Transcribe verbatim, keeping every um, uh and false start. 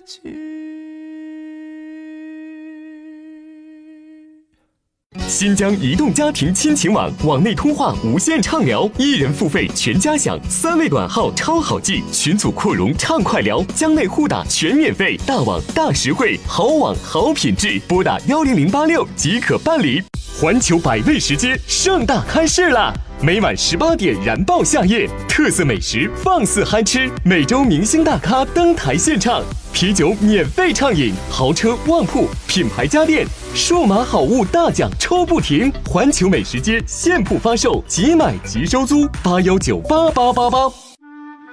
新疆移动家庭亲情网网内通话无限畅聊，一人付费全家享，三位短号超好记，群组扩容畅快聊，疆内互打全免费，大网大实惠，好网好品质，拨打幺零零八六即可办理。环球百味时间盛大开市啦！每晚十八点燃爆夏夜，特色美食放肆嗨吃，每周明星大咖登台献唱，啤酒免费畅饮，豪车旺铺，品牌家电，数码好物大奖抽不停。环球美食街现铺发售，即买即收租，八幺九八八八八。